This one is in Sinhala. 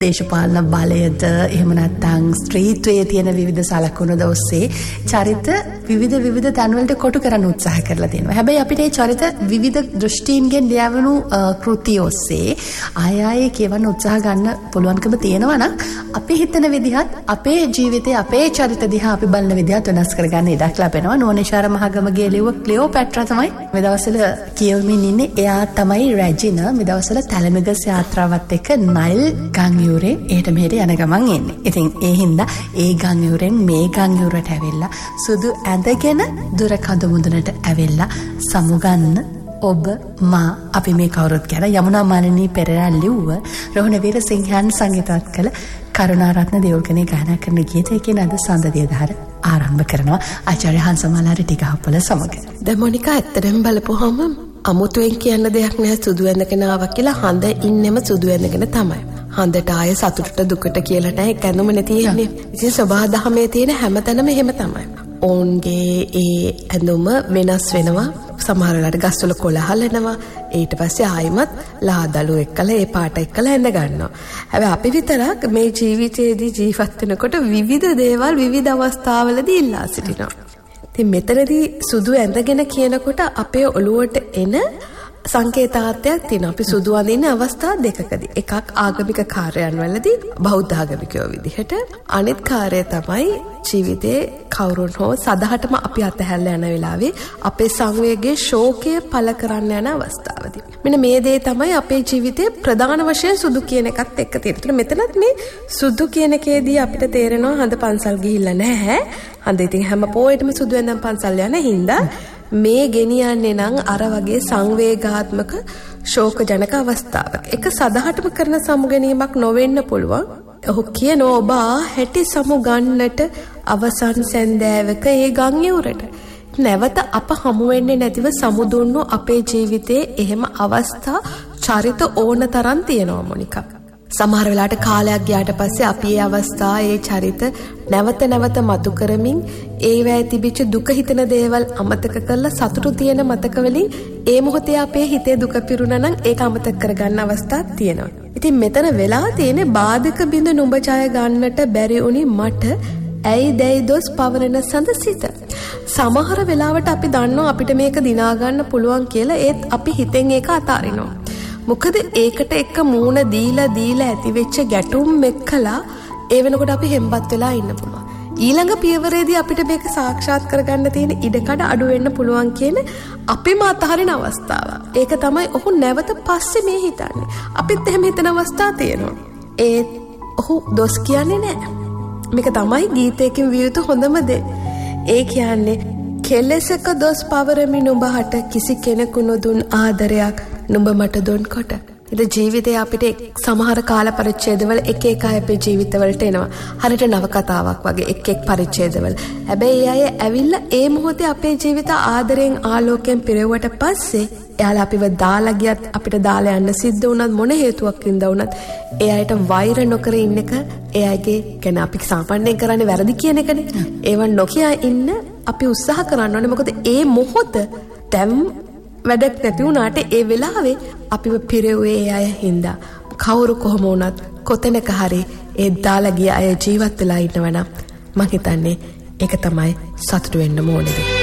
දේශපාලන බලයද එහෙම නැත්නම් ස්ත්‍රීත්වයේ තියෙන විවිධ සලකුණු ඔස්සේ චරිත විවිධ තැන්වලට කොටු කරන්න උත්සාහ කරලා තියෙනවා. හැබැයි අපිට මේ චරිත විවිධ දෘෂ්ටීන්ගෙන් ලියවුණු කෘති ඔස්සේ ආයෙ කියවන්න උත්සාහ ගන්න පුළුවන්කම තියෙනවා නම් අපි හිතන විදිහත් අපේ ජීවිතේ අපේ චරිත දිහා අපි බලන විදිහත් වෙනස් කරගන්න ඉඩක් ලැබෙනවා. නෝනිෂාර මහගමගේ ලියුව ක්ලියෝපැට්‍රා තමයි මේ දවස්වල කියවමින් ඉන්නේ. එයා තමයි රැජින මේ දවස්වල තැලමිගස් යාත්‍රාවත් එක්ක නයිල් ගං ඒට මෙහෙට යන ගමන් එන්නේ. ඉතින් ඒ හින්දා ඒ ගංයුරෙන් මේ ගංයුරට ඇවිල්ලා සුදු ඇඳගෙන දුර කඳු මුදුනට ඇවිල්ලා සමුගන්න ඔබ මා අපි මේ කවුරුත් ගැන යමුනා මානනී පෙරේරා ලිව්ව රෝහණ වීරසිංහයන් සංගීතවත් කළ කරුණාරත්න දේවල්කනේ ගායනා කරන ගීතයකින් අද සඳදිය දහර ආරම්භ කරනවා ආචාර්ය හංසමාලාරි ටිකහපොළ සමග. දැන් මොනිකා ඇත්තටම බලපුවහම අමුතුවෙන් කියන්න දෙයක් නැහැ. සුදු ඇඳගෙන ආවා කියලා හඳ ඉන්නෙම සුදු ඇඳගෙන තමයි. හඳට ආයේ සතුටට දුකට කියලා නැහැ. ඒක ඇඳුමනේ තියෙන්නේ. ඉතින් සබහාදහමේ තියෙන හැමතැනම එහෙම තමයි. ඔවුන්ගේ ඒ ඇඳුම වෙනස් වෙනවා. සමහර වෙලාවට ගස්වල කොළ හලනවා. ඊට පස්සේ ආයිමත් ලාදළු එක්කලා ඒ පාට එක්කලා ඇඳ ගන්නවා. හැබැයි අපි විතරක් මේ ජීවිතයේදී ජීවත් වෙනකොට විවිධ දේවල් විවිධ අවස්ථාවලදී ඉල්ලා සිටිනවා. ඉතින් මෙතනදී සුදු ඇඳගෙන කියනකොට අපේ ඔළුවට එන සංකේතාර්ථයක් තියෙනවා. අපි සුදු අඳින්න අවස්ථා දෙකකදී. එකක් ආගමික කාර්යයන් වලදී බෞද්ධ ආගමිකයෝ විදිහට. අනිත් කාර්යය තමයි ජීවිතේ කවුරුන් හෝ සදහටම අපි අතහැරලා යන වෙලාවේ අපේ සංවේගයේ ශෝකය පළ කරන්න යන අවස්ථාවදී. මෙන්න මේ දේ තමයි අපේ ජීවිතේ ප්‍රධාන වශයෙන් සුදු කියන එකත් එක්ක තියෙන්නේ. මෙතනත් මේ සුදු කියන එකේදී අපිට තේරෙනවා හඳ පන්සල් ගිහිල්ලා නැහැ. හඳ ඉතින් හැම පොයෙටම සුදු ඇඳන් පන්සල් යන හින්දා මේ ගෙනියන්නේ නම් අර වගේ සංවේගාත්මක ශෝකජනක අවස්ථාවක්. එක සදහටම කරන සමුගැනීමක් නොවෙන්න පුළුවන්. ඔහු කියන ඔබ හැටි සමු ගන්නට අවසන් සැන්දෑවක ඒ ගංයුරට. නැවත අප හමු වෙන්නේ නැතිව සමුදුන්නු අපේ ජීවිතේ එහෙම අවස්ථා චරිත ඕන තරම් තියෙනවා මොනිකා. සමහර වෙලාවට කාලයක් ගියාට පස්සේ අපි ඒ අවස්ථා ඒ චරිත නැවත මතු කරමින් ඒවැය තිබිච්ච දුක හිතෙන දේවල් අමතක කරලා සතුටු තියෙන මතක වලින් ඒ මොහොතේ අපේ හිතේ දුක පිරුණා නම් ඒක අමතක කරගන්න අවස්ථාවක් තියෙනවා. ඉතින් මෙතන වෙලා තියෙන්නේ බාධක බිඳ නුඹ ජය ගන්නට බැරි උනි මට ඇයි දැයි දොස් පවරන සඳසිත. සමහර වෙලාවට අපි දන්නවා අපිට මේක දිනා ගන්න පුළුවන් කියලා ඒත් අපි හිතෙන් ඒක අතාරිනවා. මොකද ඒකට එක්ක මූණ දීලා ඇති වෙච්ච ගැටුම් එක්කලා ඒ වෙනකොට අපි හෙම්බත් වෙලා ඉන්න පුළුවන්. ඊළඟ පියවරේදී අපිට මේක සාක්ෂාත් කරගන්න තියෙන ඉඩකඩ අඩු වෙන්න පුළුවන් කියන අපිම අතහරින අවස්ථාව. ඒක තමයි ඔහු නැවත පස්සේ මේ හිතන්නේ. අපිත් එහෙම හිතන අවස්ථා තියෙනවා. ඔහු දොස් කියන්නේ නැහැ. මේක තමයි ගීතයකින් විය යුතු හොඳම දේ. ඒ කියන්නේ කෙලෙසක දොස් පවරමි නුඹහට කිසි කෙනෙකු නොදුන් ආදරයක් නුඹ මට දුන් කොට. ඉතින් ජීවිතේ අපිට සමහර කාල පරිච්ඡේදවල එක අය අපේ ජීවිතවලට එනවා. හරියට නවකතාවක් වගේ එක් පරිච්ඡේදවල. හැබැයි අය ඇවිල්ලා ඒ මොහොතේ අපේ ජීවිත ආදරෙන් ආලෝකයෙන් පිරෙව්වට පස්සේ එයාලා අපිව දාලා ගියත් අපිට දාලා යන්න සිද්ධ වුණත් මොන හේතුවක් හින්දා වුණත් ඒ අයට වෛර නොකර ඉන්න එක ඒ අයගේ ගැන අපි සාමාන්‍යයෙන් කරන්නේ වැරදි කියන එකනේ. ඒව නොකිය ඉන්න අපි උත්සාහ කරන්න ඕනේ. මොකද ඒ මොහොත දැන් වැඩක් නැති වුණාට ඒ වෙලාවේ අපිව පිරෙව්වේ ඒ අය හින්දා. කවුරු කොහොම වුණත් කොතැනක හරි ඒ දාලා ගිය අය ජීවත් වෙලා ඉන්නවා නම් මං හිතන්නේ ඒක තමයි සතුටු වෙන්න ඕනේ.